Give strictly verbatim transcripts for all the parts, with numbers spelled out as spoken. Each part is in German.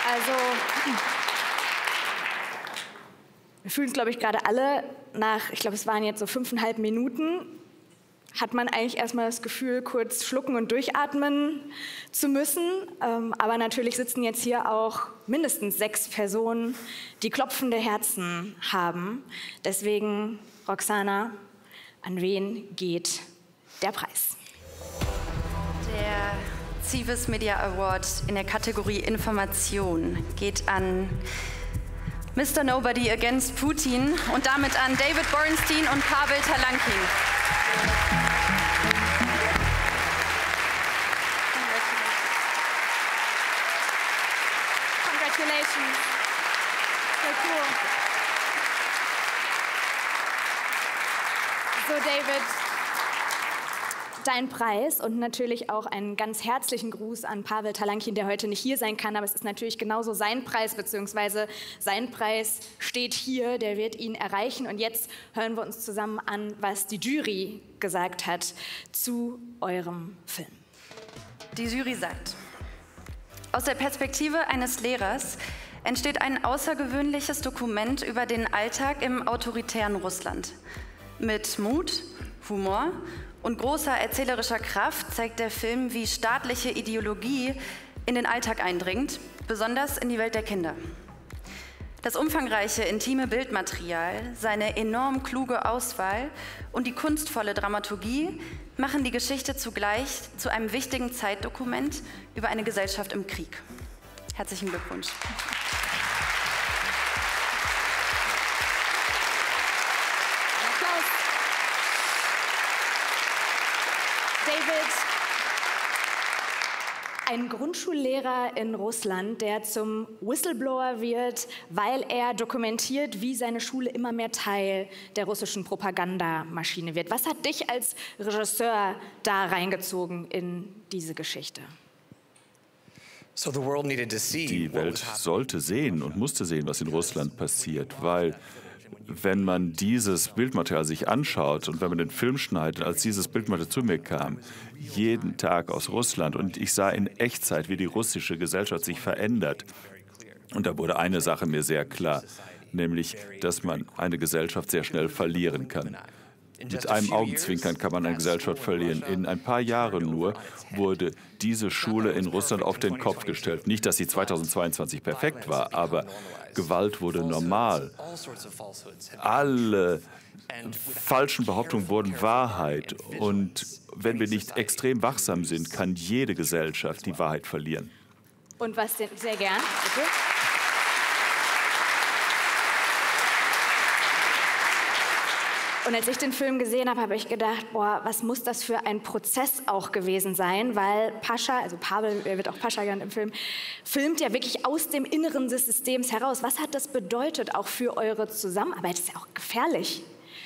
Also, wir fühlen es, glaube ich, gerade alle nach, ich glaube, es waren jetzt so fünfeinhalb Minuten, hat man eigentlich erstmal das Gefühl, kurz schlucken und durchatmen zu müssen. Ähm, aber natürlich sitzen jetzt hier auch mindestens sechs Personen, die klopfende Herzen haben. Deswegen, Roxana, an wen geht der Preis? Der Civis Media Award in der Kategorie Information geht an Mister Nobody Against Putin und damit an David Borenstein und Pavel Talankin. Congratulations. Sehr cool. So, David, dein Preis und natürlich auch einen ganz herzlichen Gruß an Pavel Talankin, der heute nicht hier sein kann, aber es ist natürlich genauso sein Preis, beziehungsweise sein Preis steht hier, der wird ihn erreichen. Und jetzt hören wir uns zusammen an, was die Jury gesagt hat zu eurem Film. Die Jury sagt: Aus der Perspektive eines Lehrers entsteht ein außergewöhnliches Dokument über den Alltag im autoritären Russland. Mit Mut, Humor und großer erzählerischer Kraft zeigt der Film, wie staatliche Ideologie in den Alltag eindringt, besonders in die Welt der Kinder. Das umfangreiche, intime Bildmaterial, seine enorm kluge Auswahl und die kunstvolle Dramaturgie machen die Geschichte zugleich zu einem wichtigen Zeitdokument über eine Gesellschaft im Krieg. Herzlichen Glückwunsch. David, ein Grundschullehrer in Russland, der zum Whistleblower wird, weil er dokumentiert, wie seine Schule immer mehr Teil der russischen Propagandamaschine wird. Was hat dich als Regisseur da reingezogen in diese Geschichte? Die Welt sollte sehen und musste sehen, was in Russland passiert, weil wenn man dieses Bildmaterial sich anschaut und wenn man den Film schneidet, als dieses Bildmaterial zu mir kam, jeden Tag aus Russland, und ich sah in Echtzeit, wie die russische Gesellschaft sich verändert. Und da wurde eine Sache mir sehr klar, nämlich, dass man eine Gesellschaft sehr schnell verlieren kann. Mit einem Augenzwinkern kann man eine Gesellschaft verlieren. In ein paar Jahren nur wurde diese Schule in Russland auf den Kopf gestellt. Nicht, dass sie zweitausendzweiundzwanzig perfekt war, aber Gewalt wurde normal. Alle falschen Behauptungen wurden Wahrheit. Und wenn wir nicht extrem wachsam sind, kann jede Gesellschaft die Wahrheit verlieren. Und was denn? Sehr gern, bitte. Und als ich den Film gesehen habe, habe ich gedacht, boah, was muss das für ein Prozess auch gewesen sein, weil Pascha, also Pavel, er wird auch Pascha genannt im Film, filmt ja wirklich aus dem Inneren des Systems heraus. Was hat das bedeutet auch für eure Zusammenarbeit? Das ist ja auch gefährlich.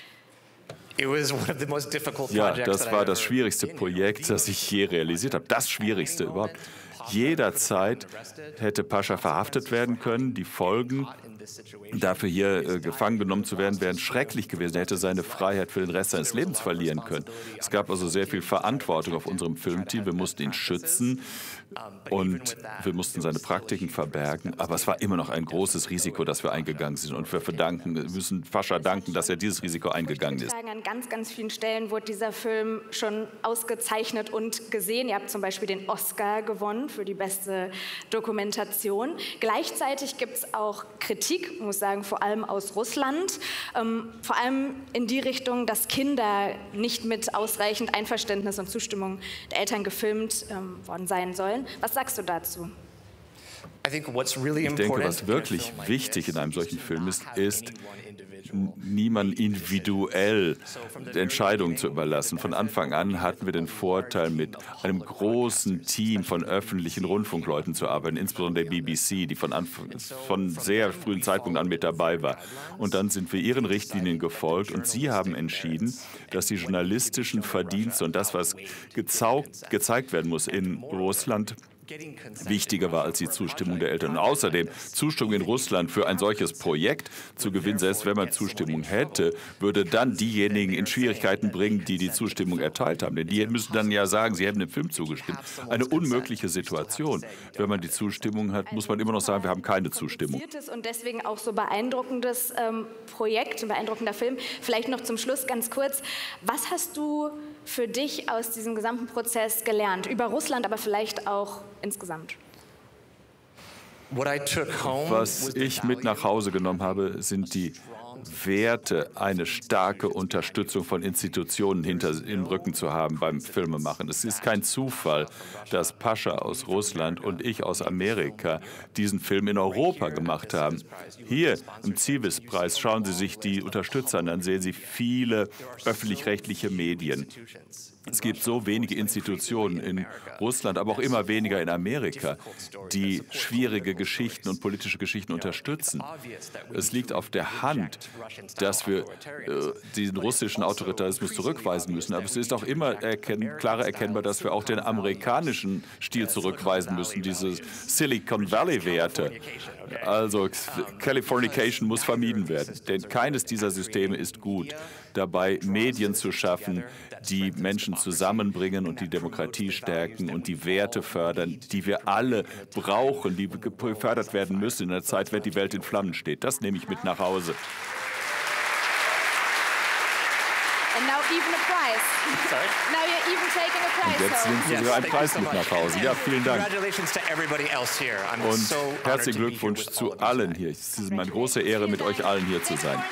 Ja, das war das schwierigste Projekt, das ich je realisiert habe. Das Schwierigste überhaupt. Jederzeit hätte Pascha verhaftet werden können. Die Folgen dafür, hier äh, gefangen genommen zu werden, wären schrecklich gewesen. Er hätte seine Freiheit für den Rest seines Lebens verlieren können. Es gab also sehr viel Verantwortung auf unserem Filmteam. Wir mussten ihn schützen und wir mussten seine Praktiken verbergen. Aber es war immer noch ein großes Risiko, das wir eingegangen sind. Und wir verdanken, wir müssen Pascha danken, dass er dieses Risiko eingegangen ist. An ganz, ganz vielen Stellen wurde dieser Film schon ausgezeichnet und gesehen. Ihr habt zum Beispiel den Oscar gewonnen für die beste Dokumentation. Gleichzeitig gibt es auch Kritik, ich muss sagen, vor allem aus Russland, ähm, vor allem in die Richtung, dass Kinder nicht mit ausreichend Einverständnis und Zustimmung der Eltern gefilmt ähm, worden sein sollen. Was sagst du dazu? Ich denke, was wirklich wichtig in einem solchen Film ist, ist, niemand individuell Entscheidungen zu überlassen. Von Anfang an hatten wir den Vorteil, mit einem großen Team von öffentlichen Rundfunkleuten zu arbeiten, insbesondere der B B C, die von, Anfang, von sehr frühen Zeitpunkt an mit dabei war. Und dann sind wir ihren Richtlinien gefolgt und sie haben entschieden, dass die journalistischen Verdienste und das, was gezaugt, gezeigt werden muss in Russland, wichtiger war als die Zustimmung der Eltern. Und außerdem, Zustimmung in Russland für ein solches Projekt zu gewinnen, selbst wenn man Zustimmung hätte, würde dann diejenigen in Schwierigkeiten bringen, die die Zustimmung erteilt haben. Denn die müssen dann ja sagen, sie hätten dem Film zugestimmt. Eine unmögliche Situation. Wenn man die Zustimmung hat, muss man immer noch sagen, wir haben keine Zustimmung. Und deswegen auch so beeindruckendes ähm, Projekt, ein beeindruckender Film. Vielleicht noch zum Schluss ganz kurz. Was hast du für dich aus diesem gesamten Prozess gelernt? Über Russland, aber vielleicht auch insgesamt. Was ich mit nach Hause genommen habe, sind die Werte, eine starke Unterstützung von Institutionen hinter im Rücken zu haben beim Filmemachen. Es ist kein Zufall, dass Pascha aus Russland und ich aus Amerika diesen Film in Europa gemacht haben. Hier im Zivis-Preis schauen Sie sich die Unterstützer an, dann sehen Sie viele öffentlich-rechtliche Medien. Es gibt so wenige Institutionen in Russland, aber auch immer weniger in Amerika, die schwierige Geschichten und politische Geschichten unterstützen. Es liegt auf der Hand, dass wir äh, den russischen Autoritarismus zurückweisen müssen. Aber es ist auch immer erkenn- klarer erkennbar, dass wir auch den amerikanischen Stil zurückweisen müssen, diese Silicon Valley-Werte. Also Californication muss vermieden werden, denn keines dieser Systeme ist gut. Dabei Medien zu schaffen, die Menschen zusammenbringen und die Demokratie stärken und die Werte fördern, die wir alle brauchen, die gefördert werden müssen in einer Zeit, wenn die Welt in Flammen steht. Das nehme ich mit nach Hause. And now even a prize. Sorry? Now you're even taking a prize Und jetzt home. nimmst du sogar einen Preis mit nach Hause. Ja, vielen Dank. Und herzlichen Glückwunsch zu allen hier. Es ist eine große Ehre, mit euch allen hier zu sein.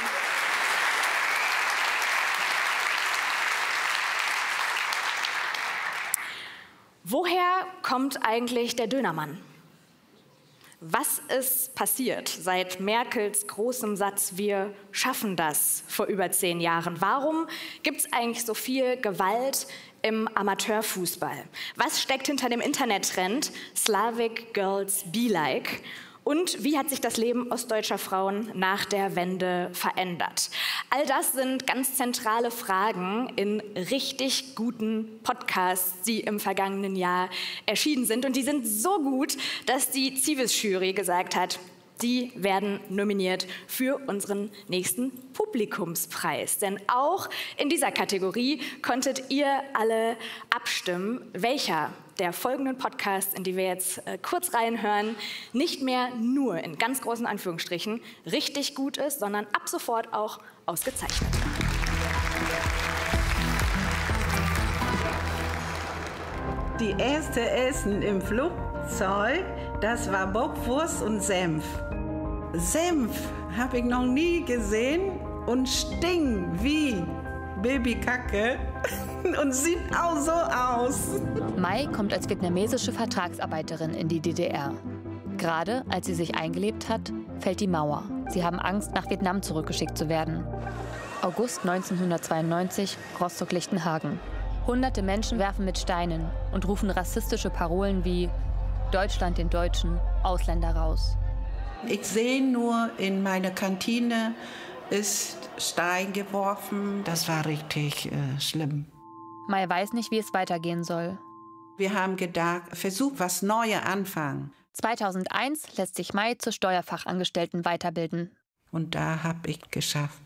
Woher kommt eigentlich der Dönermann? Was ist passiert seit Merkels großem Satz, wir schaffen das, vor über zehn Jahren? Warum gibt es eigentlich so viel Gewalt im Amateurfußball? Was steckt hinter dem Internettrend Slavic Girls Be Like? Und wie hat sich das Leben ostdeutscher Frauen nach der Wende verändert? All das sind ganz zentrale Fragen in richtig guten Podcasts, die im vergangenen Jahr erschienen sind. Und die sind so gut, dass die Zivis-Jury gesagt hat, die werden nominiert für unseren nächsten Publikumspreis. Denn auch in dieser Kategorie konntet ihr alle abstimmen, welcher der folgenden Podcasts, in die wir jetzt äh, kurz reinhören, nicht mehr nur in ganz großen Anführungsstrichen richtig gut ist, sondern ab sofort auch ausgezeichnet. Die erste Essen im Flugzeug, das war Bockwurst und Senf. Senf habe ich noch nie gesehen und stinkt wie Babykacke und sieht auch so aus. Mai kommt als vietnamesische Vertragsarbeiterin in die D D R. Gerade als sie sich eingelebt hat, fällt die Mauer. Sie haben Angst, nach Vietnam zurückgeschickt zu werden. August neunzehnhundertzweiundneunzig, Rostock-Lichtenhagen. Hunderte Menschen werfen mit Steinen und rufen rassistische Parolen wie Deutschland den Deutschen, Ausländer raus. Ich sehe nur, in meine Kantine ist Stein geworfen. Das war richtig äh, schlimm. Mai weiß nicht, wie es weitergehen soll. Wir haben gedacht, versuch was Neues anfangen. zweitausendeins lässt sich Mai zur Steuerfachangestellten weiterbilden. Und da habe ich geschafft.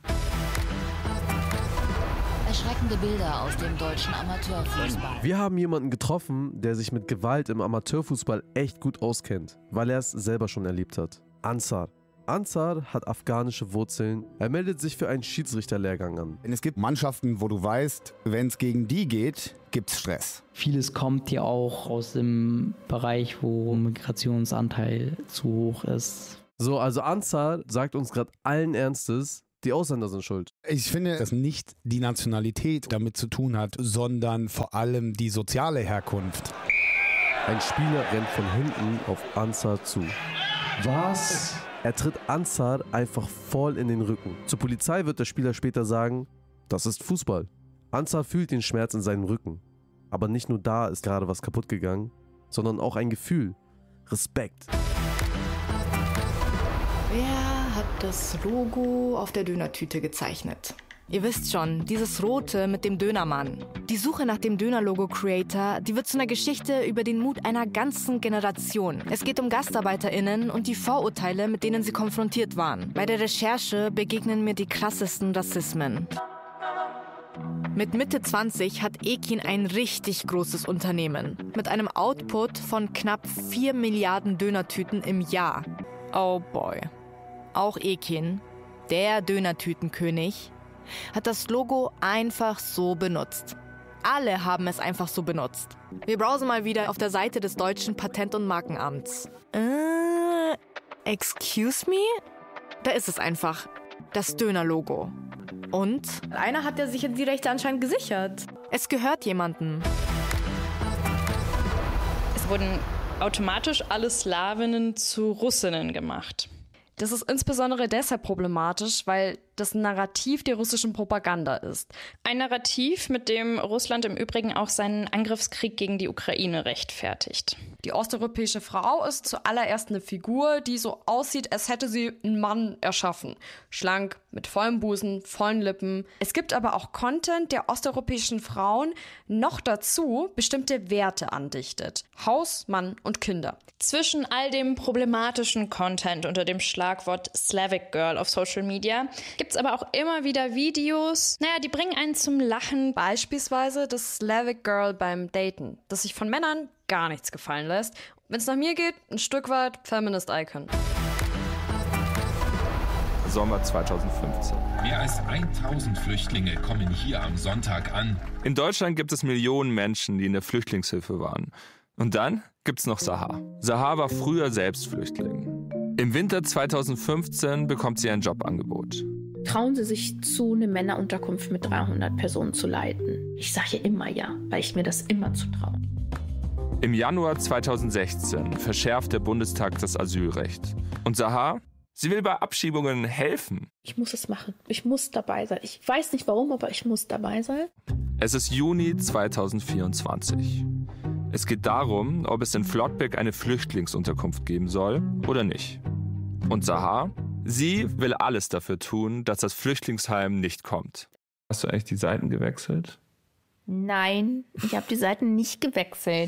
Erschreckende Bilder aus dem deutschen Amateurfußball. Wir haben jemanden getroffen, der sich mit Gewalt im Amateurfußball echt gut auskennt, weil er es selber schon erlebt hat. Ansar. Ansar hat afghanische Wurzeln. Er meldet sich für einen Schiedsrichterlehrgang an. Es gibt Mannschaften, wo du weißt, wenn es gegen die geht, gibt es Stress. Vieles kommt ja auch aus dem Bereich, wo Migrationsanteil zu hoch ist. So, also Ansar sagt uns gerade allen Ernstes, die Ausländer sind schuld. Ich finde, dass nicht die Nationalität damit zu tun hat, sondern vor allem die soziale Herkunft. Ein Spieler rennt von hinten auf Ansar zu. Was? Er tritt Ansar einfach voll in den Rücken. Zur Polizei wird der Spieler später sagen, das ist Fußball. Ansar fühlt den Schmerz in seinem Rücken. Aber nicht nur da ist gerade was kaputt gegangen, sondern auch ein Gefühl. Respekt. Wer hat das Logo auf der Dönertüte gezeichnet? Ihr wisst schon, dieses Rote mit dem Dönermann. Die Suche nach dem Döner-Logo-Creator, die wird zu einer Geschichte über den Mut einer ganzen Generation. Es geht um GastarbeiterInnen und die Vorurteile, mit denen sie konfrontiert waren. Bei der Recherche begegnen mir die krassesten Rassismen. Mit Mitte zwanzig hat Ekin ein richtig großes Unternehmen. Mit einem Output von knapp vier Milliarden Dönertüten im Jahr. Oh boy. Auch Ekin, der Dönertütenkönig, hat das Logo einfach so benutzt. Alle haben es einfach so benutzt. Wir browsen mal wieder auf der Seite des deutschen Patent- und Markenamts. Äh, excuse me? Da ist es einfach. Das Döner-Logo. Und? Einer hat ja sich die Rechte anscheinend gesichert. Es gehört jemandem. Es wurden automatisch alle Slawinnen zu Russinnen gemacht. Das ist insbesondere deshalb problematisch, weil das Narrativ der russischen Propaganda ist. Ein Narrativ, mit dem Russland im Übrigen auch seinen Angriffskrieg gegen die Ukraine rechtfertigt. Die osteuropäische Frau ist zuallererst eine Figur, die so aussieht, als hätte sie einen Mann erschaffen. Schlank, mit vollem Busen, vollen Lippen. Es gibt aber auch Content, der osteuropäischen Frauen noch dazu bestimmte Werte andichtet. Haus, Mann und Kinder. Zwischen all dem problematischen Content unter dem Schlagwort Slavic Girl auf Social Media gibt's aber auch immer wieder Videos, naja, die bringen einen zum Lachen. Beispielsweise das Slavic Girl beim Daten, das sich von Männern gar nichts gefallen lässt. Wenn es nach mir geht, ein Stück weit Feminist Icon. Sommer zweitausendfünfzehn. Mehr als tausend Flüchtlinge kommen hier am Sonntag an. In Deutschland gibt es Millionen Menschen, die in der Flüchtlingshilfe waren. Und dann gibt's noch Sahar. Sahar war früher selbst Flüchtling. Im Winter zweitausendfünfzehn bekommt sie ein Jobangebot. Trauen Sie sich zu, eine Männerunterkunft mit dreihundert Personen zu leiten? Ich sage immer ja, weil ich mir das immer zutraue. Im Januar zweitausendsechzehn verschärft der Bundestag das Asylrecht. Und Sahar, sie will bei Abschiebungen helfen. Ich muss es machen. Ich muss dabei sein. Ich weiß nicht warum, aber ich muss dabei sein. Es ist Juni zweitausendvierundzwanzig. Es geht darum, ob es in Flottbek eine Flüchtlingsunterkunft geben soll oder nicht. Und Sahar, sie will alles dafür tun, dass das Flüchtlingsheim nicht kommt. Hast du eigentlich die Seiten gewechselt? Nein, ich habe die Seiten nicht gewechselt.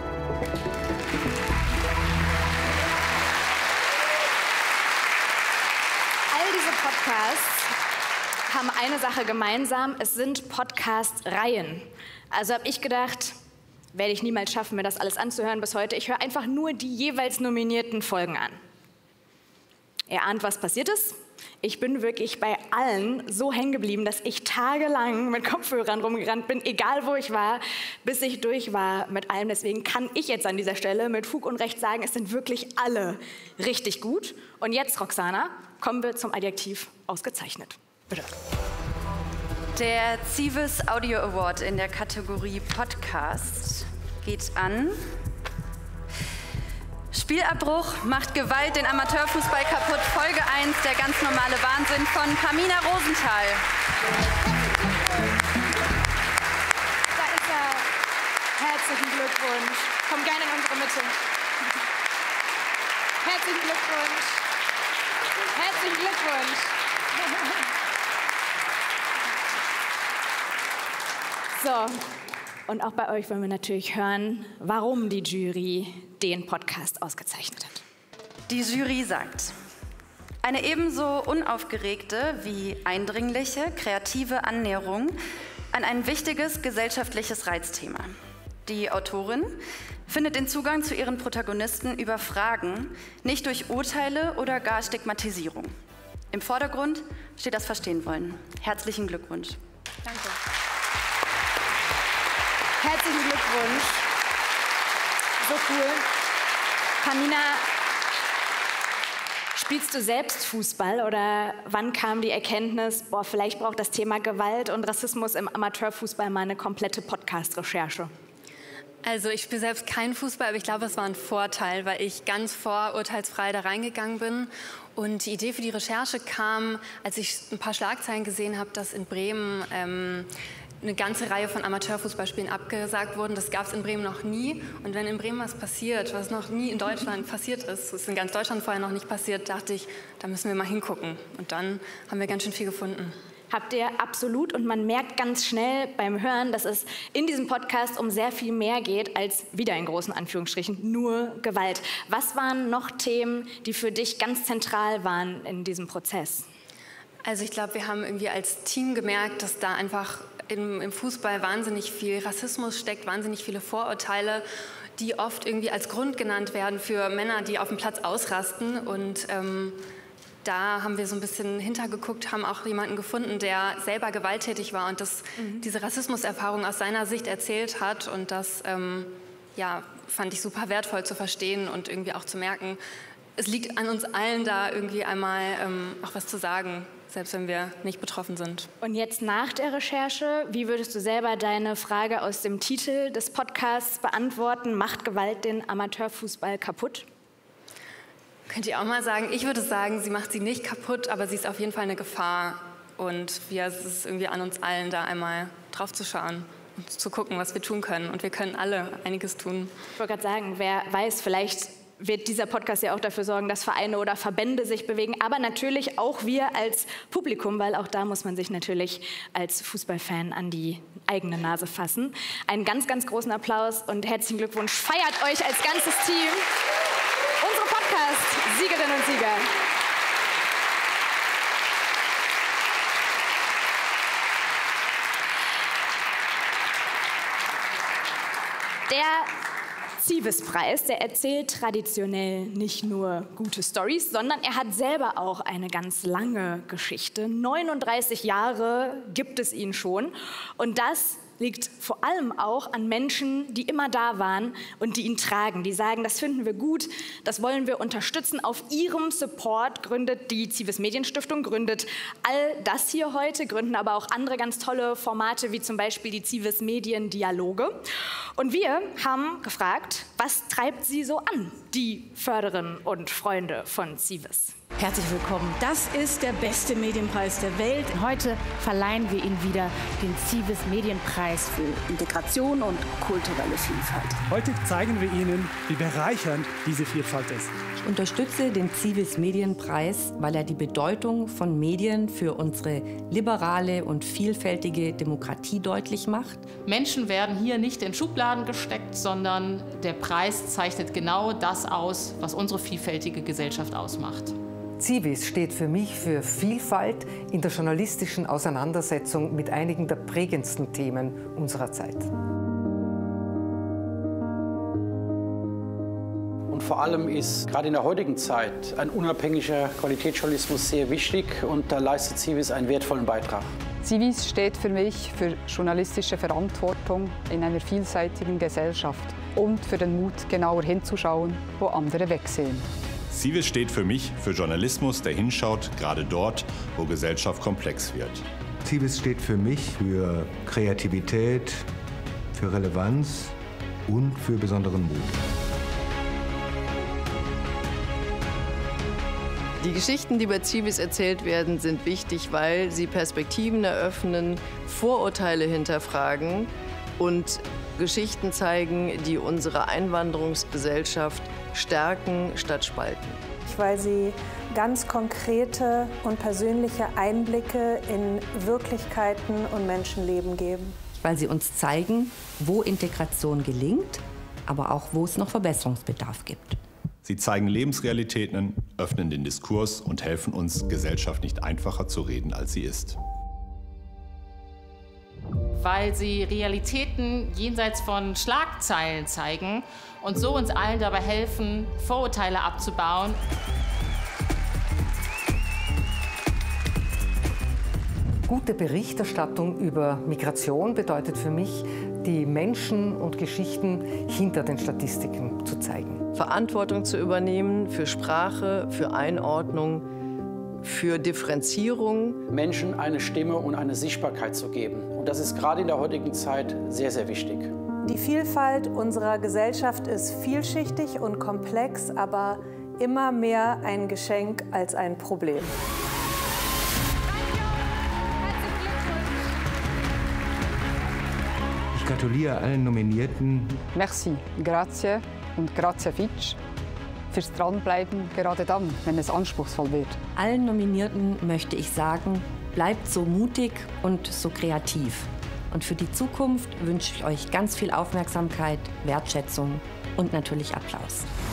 All diese Podcasts haben eine Sache gemeinsam, es sind Podcast-Reihen. Also habe ich gedacht, werde ich niemals schaffen, mir das alles anzuhören bis heute. Ich höre einfach nur die jeweils nominierten Folgen an. Ihr ahnt, was passiert ist? Ich bin wirklich bei allen so hängen geblieben, dass ich tagelang mit Kopfhörern rumgerannt bin, egal wo ich war, bis ich durch war mit allem. Deswegen kann ich jetzt an dieser Stelle mit Fug und Recht sagen, es sind wirklich alle richtig gut. Und jetzt, Roxana, kommen wir zum Adjektiv ausgezeichnet. Bitte. Der Zivis Audio Award in der Kategorie Podcast geht an Spielabbruch macht Gewalt den Amateurfußball kaputt. Folge eins, der ganz normale Wahnsinn von Pamina Rosenthal. Da ist er. Herzlichen Glückwunsch. Komm gerne in unsere Mitte. Herzlichen Glückwunsch. Herzlichen Glückwunsch. So, und auch bei euch wollen wir natürlich hören, warum die Jury den Podcast ausgezeichnet hat. Die Jury sagt, eine ebenso unaufgeregte wie eindringliche, kreative Annäherung an ein wichtiges gesellschaftliches Reizthema. Die Autorin findet den Zugang zu ihren Protagonisten über Fragen, nicht durch Urteile oder gar Stigmatisierung. Im Vordergrund steht das Verstehenwollen. Herzlichen Glückwunsch. Danke. Herzlichen Glückwunsch. So cool. Pamina, spielst du selbst Fußball oder wann kam die Erkenntnis, boah, vielleicht braucht das Thema Gewalt und Rassismus im Amateurfußball mal eine komplette Podcast-Recherche? Also ich spiele selbst keinen Fußball, aber ich glaube, es war ein Vorteil, weil ich ganz vorurteilsfrei da reingegangen bin. Und die Idee für die Recherche kam, als ich ein paar Schlagzeilen gesehen habe, dass in Bremen ähm, eine ganze Reihe von Amateurfußballspielen abgesagt wurden. Das gab es in Bremen noch nie. Und wenn in Bremen was passiert, was noch nie in Deutschland passiert ist, das ist in ganz Deutschland vorher noch nicht passiert, dachte ich, da müssen wir mal hingucken. Und dann haben wir ganz schön viel gefunden. habt ihr absolut. Und man merkt ganz schnell beim Hören, dass es in diesem Podcast um sehr viel mehr geht als, wieder in großen Anführungsstrichen, nur Gewalt. Was waren noch Themen, die für dich ganz zentral waren in diesem Prozess? Also ich glaube, wir haben irgendwie als Team gemerkt, dass da einfach im, im Fußball wahnsinnig viel Rassismus steckt, wahnsinnig viele Vorurteile, die oft irgendwie als Grund genannt werden für Männer, die auf dem Platz ausrasten. Und ähm, da haben wir so ein bisschen hintergeguckt, haben auch jemanden gefunden, der selber gewalttätig war und das, mhm. diese Rassismuserfahrung aus seiner Sicht erzählt hat. Und das ähm, ja, fand ich super wertvoll zu verstehen und irgendwie auch zu merken, es liegt an uns allen da irgendwie einmal ähm, auch was zu sagen, selbst wenn wir nicht betroffen sind. Und jetzt nach der Recherche, wie würdest du selber deine Frage aus dem Titel des Podcasts beantworten? Macht Gewalt den Amateurfußball kaputt? Könnt ihr auch mal sagen, ich würde sagen, sie macht sie nicht kaputt, aber sie ist auf jeden Fall eine Gefahr. Und wir, es ist irgendwie an uns allen, da einmal drauf zu schauen und zu gucken, was wir tun können. Und wir können alle einiges tun. Ich wollte gerade sagen, wer weiß, vielleicht wird dieser Podcast ja auch dafür sorgen, dass Vereine oder Verbände sich bewegen, aber natürlich auch wir als Publikum, weil auch da muss man sich natürlich als Fußballfan an die eigene Nase fassen. Einen ganz, ganz großen Applaus und herzlichen Glückwunsch. Feiert euch als ganzes Team. Unsere Podcast-Siegerinnen und Sieger. Der Zivis-Preis, der erzählt traditionell nicht nur gute Storys, sondern er hat selber auch eine ganz lange Geschichte. neununddreißig Jahre gibt es ihn schon und das liegt vor allem auch an Menschen, die immer da waren und die ihn tragen. Die sagen, das finden wir gut, das wollen wir unterstützen. Auf ihrem Support gründet die Zivis Medienstiftung, gründet all das hier heute, gründen aber auch andere ganz tolle Formate, wie zum Beispiel die Zivis Mediendialoge. Und wir haben gefragt, was treibt sie so an, die Förderinnen und Freunde von Zivis? Herzlich willkommen. Das ist der beste Medienpreis der Welt. Heute verleihen wir Ihnen wieder den Zivis Medienpreis für Integration und kulturelle Vielfalt. Heute zeigen wir Ihnen, wie bereichernd diese Vielfalt ist. Ich unterstütze den Zivis Medienpreis, weil er die Bedeutung von Medien für unsere liberale und vielfältige Demokratie deutlich macht. Menschen werden hier nicht in Schubladen gesteckt, sondern der Preis zeichnet genau das aus, was unsere vielfältige Gesellschaft ausmacht. Zivis steht für mich für Vielfalt in der journalistischen Auseinandersetzung mit einigen der prägendsten Themen unserer Zeit. Und vor allem ist gerade in der heutigen Zeit ein unabhängiger Qualitätsjournalismus sehr wichtig und da leistet Zivis einen wertvollen Beitrag. Zivis steht für mich für journalistische Verantwortung in einer vielseitigen Gesellschaft und für den Mut, genauer hinzuschauen, wo andere wegsehen. Zivis steht für mich für Journalismus, der hinschaut, gerade dort, wo Gesellschaft komplex wird. Zivis steht für mich für Kreativität, für Relevanz und für besonderen Mut. Die Geschichten, die bei Zivis erzählt werden, sind wichtig, weil sie Perspektiven eröffnen, Vorurteile hinterfragen und Geschichten zeigen, die unsere Einwanderungsgesellschaft stärken statt spalten. Weil sie ganz konkrete und persönliche Einblicke in Wirklichkeiten und Menschenleben geben. Weil sie uns zeigen, wo Integration gelingt, aber auch wo es noch Verbesserungsbedarf gibt. Sie zeigen Lebensrealitäten, öffnen den Diskurs und helfen uns, Gesellschaft nicht einfacher zu reden, als sie ist. Weil sie Realitäten jenseits von Schlagzeilen zeigen und so uns allen dabei helfen, Vorurteile abzubauen. Gute Berichterstattung über Migration bedeutet für mich, die Menschen und Geschichten hinter den Statistiken zu zeigen. Verantwortung zu übernehmen für Sprache, für Einordnung, für Differenzierung. Menschen eine Stimme und eine Sichtbarkeit zu geben. Und das ist gerade in der heutigen Zeit sehr, sehr wichtig. Die Vielfalt unserer Gesellschaft ist vielschichtig und komplex, aber immer mehr ein Geschenk als ein Problem. Ich gratuliere allen Nominierten. Merci, grazie und grazie Fitch fürs Dranbleiben, gerade dann, wenn es anspruchsvoll wird. Allen Nominierten möchte ich sagen, bleibt so mutig und so kreativ. Und für die Zukunft wünsche ich euch ganz viel Aufmerksamkeit, Wertschätzung und natürlich Applaus.